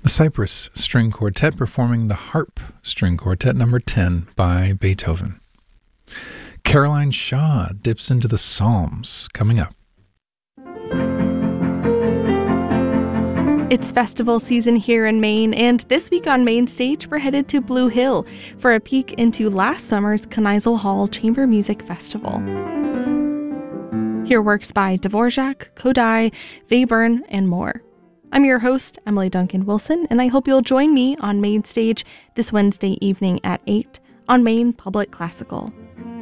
Cypress String Quartet performing the Harp String Quartet number 10 by Beethoven. Caroline Shaw dips into the Psalms, coming up. It's festival season here in Maine, and this week on Main Stage, we're headed to Blue Hill for a peek into last summer's Kneisel Hall Chamber Music Festival. Hear works by Dvorak, Kodály, Webern, and more. I'm your host, Emily Duncan Wilson, and I hope you'll join me on Main Stage this Wednesday evening at 8 on Maine Public Classical.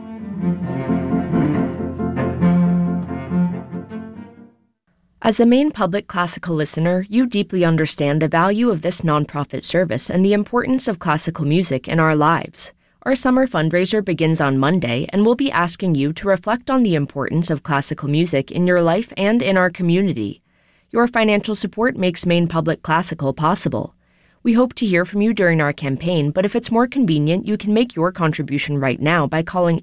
As a Maine Public Classical listener, you deeply understand the value of this nonprofit service and the importance of classical music in our lives. Our summer fundraiser begins on Monday, and we'll be asking you to reflect on the importance of classical music in your life and in our community. Your financial support makes Maine Public Classical possible. We hope to hear from you during our campaign, but if it's more convenient, you can make your contribution right now by calling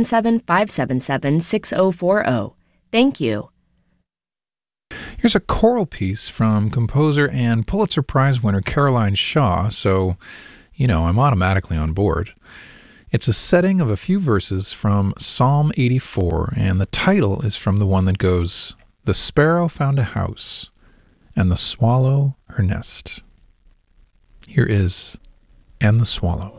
877-577-6040. Thank you. Here's a choral piece from composer and Pulitzer Prize winner Caroline Shaw, so, I'm automatically on board. It's a setting of a few verses from Psalm 84, and the title is from the one that goes, "The sparrow found a house, and the swallow her nest." Here is "And the Swallow."